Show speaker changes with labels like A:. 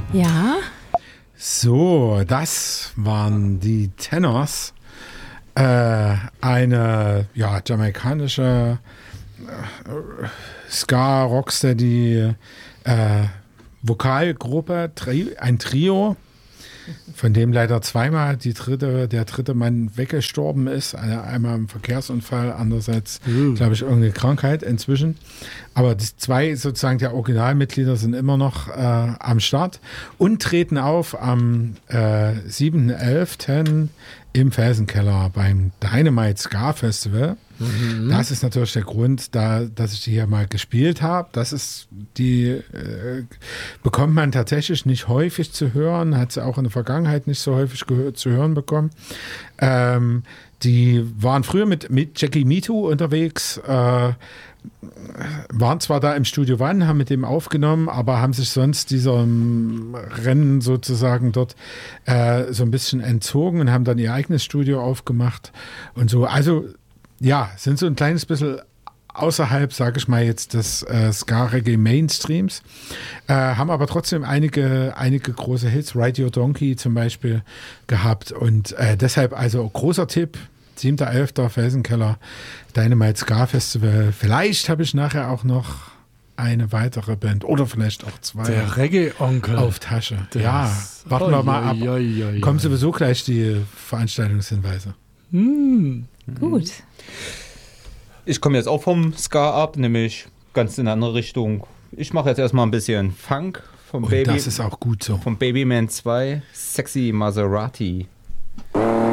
A: Ja.
B: So, das waren die Tenors. Eine jamaikanische Ska-Rocksteady Vokalgruppe, ein Trio, von dem leider zweimal der dritte Mann weggestorben ist. Einmal im Verkehrsunfall, andererseits, glaube ich, irgendeine Krankheit inzwischen. Aber die zwei sozusagen der Originalmitglieder sind immer noch am Start und treten auf am 7.11. im Felsenkeller beim Dynamite Ska Festival. Das ist natürlich der Grund, dass ich die hier mal gespielt habe. Bekommt man tatsächlich nicht häufig zu hören, hat sie auch in der Vergangenheit nicht so häufig zu hören bekommen. Die waren früher mit Jackie Mitu unterwegs, waren zwar da im Studio One, haben mit dem aufgenommen, aber haben sich sonst diesem Rennen sozusagen dort so ein bisschen entzogen und haben dann ihr eigenes Studio aufgemacht und so. Also ja, sind so ein kleines bisschen außerhalb, sage ich mal jetzt, des Ska-Reggae-Mainstreams, haben aber trotzdem einige große Hits, Ride Your Donkey zum Beispiel, gehabt und deshalb also großer Tipp, 7.11. Felsenkeller, Dynamite Ska Festival. Vielleicht habe ich nachher auch noch eine weitere Band oder vielleicht auch zwei.
C: Der Reggae-Onkel.
B: Auf Tasche. Ja, warten wir mal ab. Kommen sowieso gleich die Veranstaltungshinweise.
A: Gut.
D: Ich komme jetzt auch vom Ska ab, nämlich ganz in eine andere Richtung. Ich mache jetzt erstmal ein bisschen Funk vom
B: Das ist auch gut so.
D: Vom Babyman 2, Sexy Maserati.